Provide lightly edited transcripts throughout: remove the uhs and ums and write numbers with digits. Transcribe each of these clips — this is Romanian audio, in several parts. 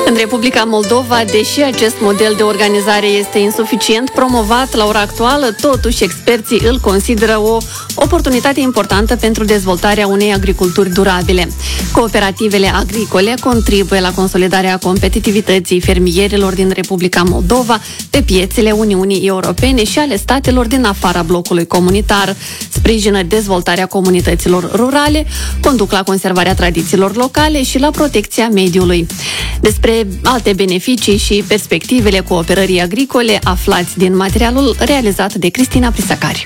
În Republica Moldova, deși acest model de organizare este insuficient promovat la ora actuală, totuși experții îl consideră o oportunitate importantă pentru dezvoltarea unei agriculturi durabile. Cooperativele agricole contribuie la consolidarea competitivității fermierilor din Republica Moldova pe piețele Uniunii Europene și ale statelor din afara blocului comunitar, sprijină dezvoltarea comunităților rurale, conduc la conservarea tradițiilor locale și la protecția mediului. Despre alte beneficii și perspectivele cooperării agricole aflați din materialul realizat de Cristina Prisacari.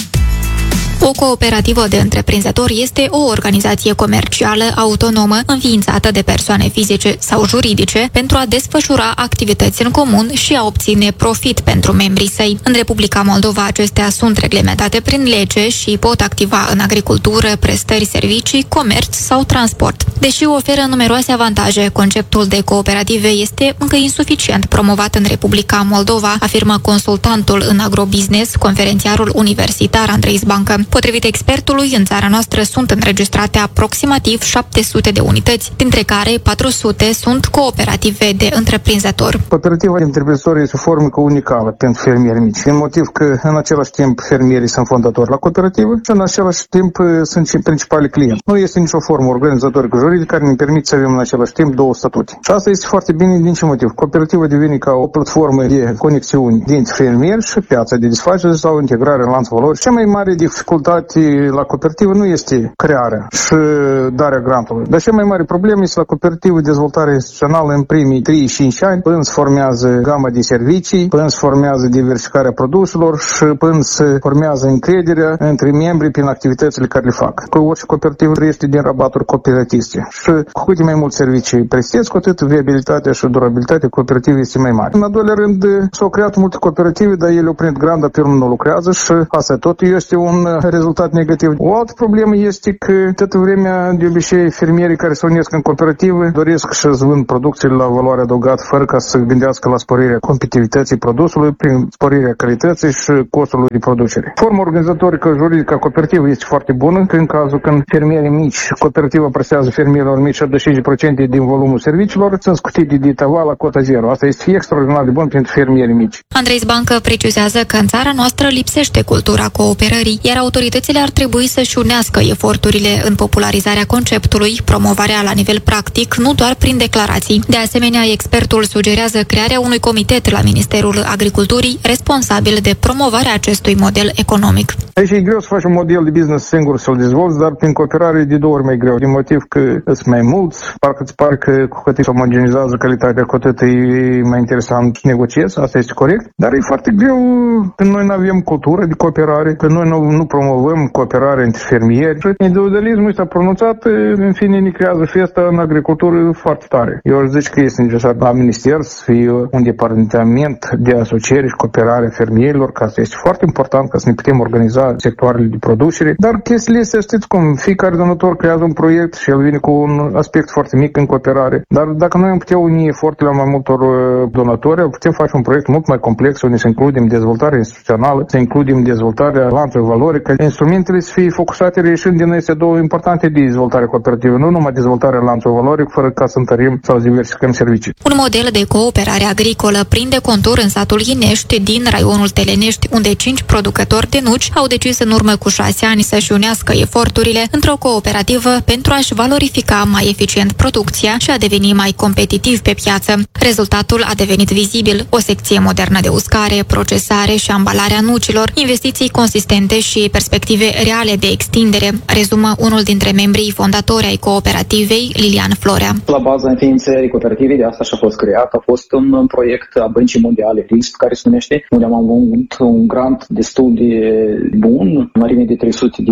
O cooperativă de întreprinzători este o organizație comercială autonomă înființată de persoane fizice sau juridice pentru a desfășura activități în comun și a obține profit pentru membrii săi. În Republica Moldova acestea sunt reglementate prin lege și pot activa în agricultură, prestări, servicii, comerț sau transport. Deși oferă numeroase avantaje, conceptul de cooperative este încă insuficient promovat în Republica Moldova, afirmă consultantul în agrobusiness, conferențiarul universitar Andrei Zbancă. Potrivit expertului, în țara noastră sunt înregistrate aproximativ 700 de unități, dintre care 400 sunt cooperative de întreprinzători. Cooperativa de întreprinzători este o formă unicală pentru fermieri mici, din motiv că în același timp fermierii sunt fondatori la cooperativă și în același timp sunt și principalii clienți. Nu este nicio formă organizatorică juridică care ne permite să avem în același timp două statute. Și asta este foarte bine din ce motiv. Cooperativa devine ca o platformă de conexiuni dintre fermieri și piața de desfacere sau integrare în lanțul valori. Cea mai mare dificultate la cooperativă nu este crearea și darea grantului. Dar cea mai mare problemă este la cooperativă dezvoltarea instituțională în primii 3-5 ani, până se formează gama de servicii, până se formează diversificarea produselor și până se formează încrederea între membri prin activitățile care le fac. Că orice cooperativă trăiește din rabaturi cooperativiste. Și cu cât mai mulți servicii prestezi, cu atât viabilitatea și durabilitatea cooperativei este mai mare. În al doilea rând, s-au creat multe cooperative, dar ele au primit grant, dar pe urmă nu lucrează și asta tot este un rezultat negativ. O altă problemă este că toată vremea, de obicei, fermierii care se unesc în cooperativă doresc să-și vând producțiile la valoare adăugată fără ca să gândească la sporirea competitivității produsului prin sporirea calității și costului de producere. Forma organizatorică juridică a cooperativă este foarte bună, că în cazul când fermierii mici, cooperativa prestează fermierilor mici 75% din volumul serviciilor, sunt scutite de tavan la cota zero. Asta este extraordinar de bun pentru fermierii mici. Andrei Zbancă precizează că în țara noastră lipsește cultura cooperării, iar autoritățile ar trebui să-și unească eforturile în popularizarea conceptului, promovarea la nivel practic, nu doar prin declarații. De asemenea, expertul sugerează crearea unui comitet la Ministerul Agriculturii responsabil de promovarea acestui model economic. Aici e greu să faci un model de business singur să-l dezvolți, dar prin cooperare e de două ori mai greu, din motiv că sunt mai mulți, parcă îți pare că cu cât se omogenizează calitatea, cu atât e mai interesant să negociezi, asta este corect, dar e foarte greu că noi nu avem cultură de cooperare, că noi nu promovăm cooperare între fermieri și individualismul este pronunțat, în fine ne creează festa în agricultură foarte tare. Eu aș zice că este necesar la minister să fie un departament de asociere și cooperare a fermierilor, că asta este foarte important ca să ne putem organiza sectoarele de producere, dar chestiile astea știți cum, fiecare donator creează un proiect și el vine cu un aspect foarte mic în cooperare, dar dacă noi am putea uni eforturile mai multor donatori, putem face un proiect mult mai complex unde să includem dezvoltarea instituțională, să includem dezvoltarea lanțului valori, că instrumentele să fie focusate reieșind din acestea două importante de dezvoltare cooperativă, nu numai dezvoltarea lanțului valoric, fără ca să întărim sau să diversificăm servicii. Un model de cooperare agricolă prinde contur în satul Inești din raionul Telenești, unde 5 producători de nuci au decis în urmă cu 6 ani să-și unească eforturile într-o cooperativă pentru a-și valorifica mai eficient producția și a deveni mai competitiv pe piață. Rezultatul a devenit vizibil: o secție modernă de uscare, procesare și ambalare a nucilor, investiții consistente și perspective reale de extindere, rezumă unul dintre membrii fondatori ai cooperativei, Lilian Florea. La baza înființării cooperativei, de asta și-a fost creat, a fost un proiect a Băncii Mondiale RISP, care se numește, unde am avut un grant destul de bun, în mărime de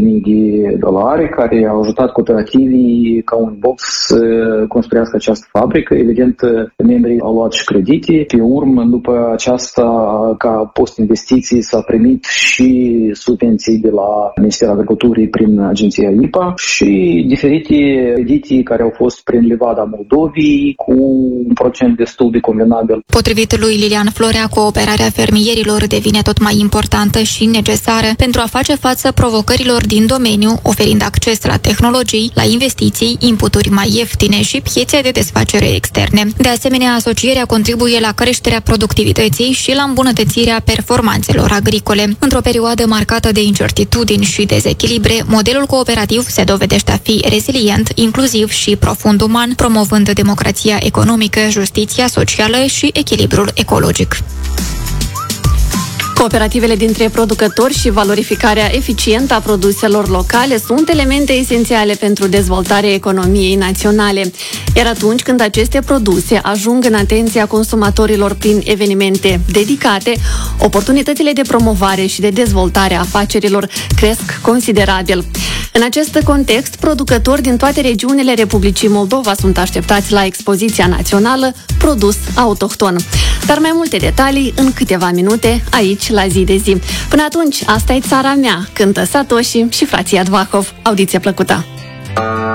$300.000, care a ajutat cooperativii ca un box să construiască această fabrică. Evident, membrii au luat și credite. Pe urmă, după aceasta, ca post-investiții, s-a primit și subvenții de la la Ministerul Agriculturii prin agenția IPA și diferite ediții care au fost prin Livada Moldovii cu un procent destul de convenabil. Potrivit lui Lilian Florea, cooperarea fermierilor devine tot mai importantă și necesară pentru a face față provocărilor din domeniu, oferind acces la tehnologii, la investiții, inputuri mai ieftine și piețe de desfacere externe. De asemenea, asocierea contribuie la creșterea productivității și la îmbunătățirea performanțelor agricole. Într-o perioadă marcată de incertitudini și dezechilibre, modelul cooperativ se dovedește a fi rezilient, inclusiv și profund uman, promovând democrația economică, justiția socială și echilibrul ecologic. Cooperativele dintre producători și valorificarea eficientă a produselor locale sunt elemente esențiale pentru dezvoltarea economiei naționale. Iar atunci când aceste produse ajung în atenția consumatorilor prin evenimente dedicate, oportunitățile de promovare și de dezvoltare a afacerilor cresc considerabil. În acest context, producători din toate regiunile Republicii Moldova sunt așteptați la expoziția națională Produs Autohton. Dar mai multe detalii în câteva minute aici la Zi de Zi. Până atunci, asta e Țara Mea, cântă Satoshi și frații Advahov. Audiție plăcută!